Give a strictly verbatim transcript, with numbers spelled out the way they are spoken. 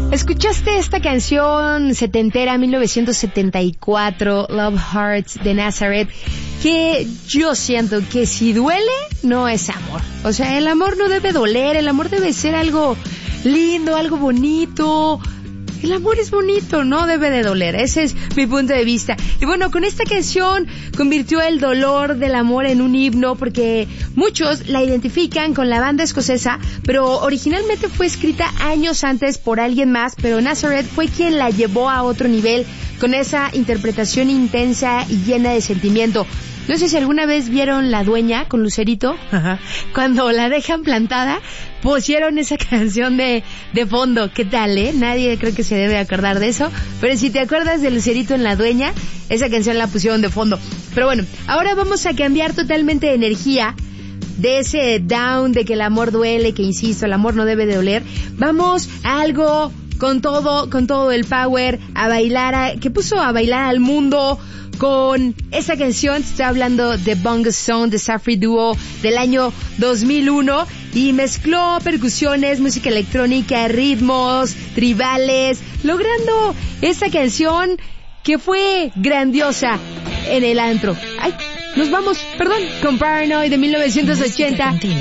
¿Escuchaste esta canción setentera, mil novecientos setenta y cuatro, Love Hearts de Nazareth? Que yo siento que si duele, no es amor. O sea, el amor no debe doler, el amor debe ser algo lindo, algo bonito. El amor es bonito, no debe de doler. Ese es mi punto de vista. Y bueno, con esta canción convirtió el dolor del amor en un himno porque muchos la identifican con la banda escocesa, pero originalmente fue escrita años antes por alguien más, pero Nazareth fue quien la llevó a otro nivel con esa interpretación intensa y llena de sentimiento. No sé si alguna vez vieron La Dueña con Lucerito. Ajá. Cuando la dejan plantada, pusieron esa canción de, de fondo. ¿Qué tal, eh? Nadie creo que se debe acordar de eso. Pero si te acuerdas de Lucerito en La Dueña, esa canción la pusieron de fondo. Pero bueno, ahora vamos a cambiar totalmente de energía. De ese down, de que el amor duele, que insisto, el amor no debe de doler. Vamos a algo con todo, con todo el power, a bailar, a, que puso a bailar al mundo con esa canción. Estoy hablando de Bongo Song de Safri Duo del año dos mil uno y mezcló percusiones, música electrónica, ritmos tribales, logrando esa canción que fue grandiosa en el antro. Ay, nos vamos, perdón, con Paranoid de mil novecientos ochenta.